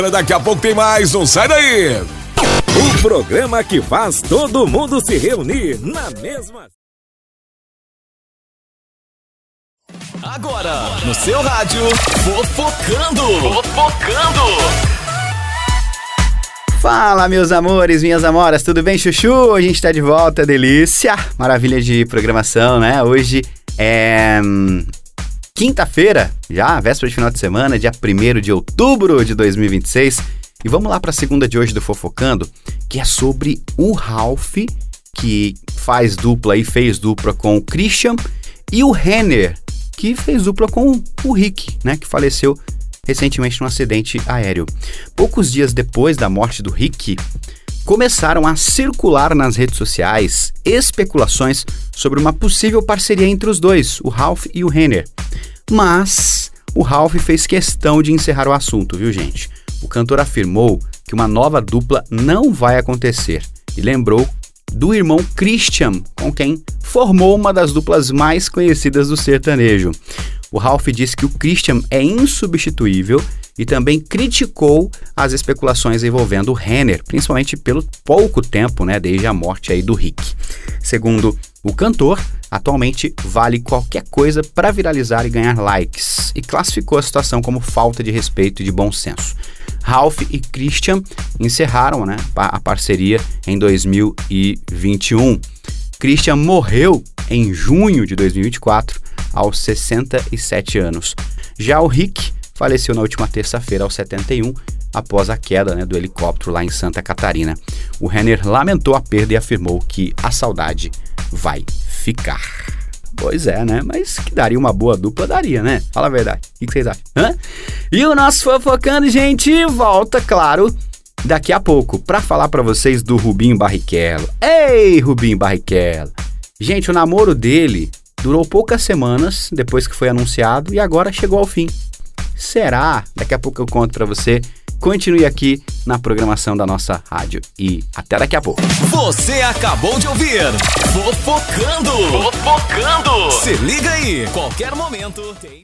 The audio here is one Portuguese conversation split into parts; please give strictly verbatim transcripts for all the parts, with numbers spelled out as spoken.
Daqui a pouco tem mais, não sai daí! O programa que faz todo mundo se reunir na mesma... Agora, no seu rádio, Fofocando! Fofocando! Fala, meus amores, minhas amoras, tudo bem, chuchu? A gente tá de volta, delícia! Maravilha de programação, né? Hoje é... Hum, quinta-feira, já, véspera de final de semana, dia primeiro de outubro de dois mil e vinte e seis. E vamos lá para a segunda de hoje do Fofocando, que é sobre o Ralph, que faz dupla e fez dupla com o Christian, e o Renner, que fez dupla com o Rick, né, que faleceu recentemente num acidente aéreo. Poucos dias depois da morte do Rick, começaram a circular nas redes sociais especulações sobre uma possível parceria entre os dois, o Ralph e o Renner. Mas o Ralph fez questão de encerrar o assunto, viu, gente? O cantor afirmou que uma nova dupla não vai acontecer e lembrou do irmão Christian, com quem formou uma das duplas mais conhecidas do sertanejo. O Ralph disse que o Christian é insubstituível e também criticou as especulações envolvendo o Renner, principalmente pelo pouco tempo, né, desde a morte aí do Rick. Segundo o cantor, atualmente vale qualquer coisa para viralizar e ganhar likes, e classificou a situação como falta de respeito e de bom senso. Ralph e Christian encerraram, né, a parceria em dois mil e vinte e um. Christian morreu em junho de dois mil e vinte e quatro, aos sessenta e sete anos. Já o Rick faleceu na última terça-feira, aos setenta e um, após a queda, né, do helicóptero lá em Santa Catarina. O Renner lamentou a perda e afirmou que a saudade vai ficar. Pois é, né? Mas que daria uma boa dupla, daria, né? Fala a verdade. O que vocês acham? Hã? E o nosso Fofocando, gente, volta, claro, daqui a pouco, pra falar pra vocês do Rubinho Barrichello. Ei, Rubinho Barrichello! Gente, o namoro dele durou poucas semanas depois que foi anunciado e agora chegou ao fim. Será? Daqui a pouco eu conto pra você. Continue aqui na programação da nossa rádio e até daqui a pouco. Você acabou de ouvir Fofocando! Fofocando! Se liga aí, qualquer momento tem...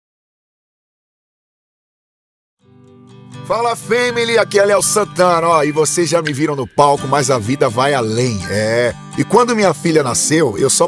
Fala, family, aqui é Léo Santana, ó, e vocês já me viram no palco, mas a vida vai além, é. E quando minha filha nasceu, eu só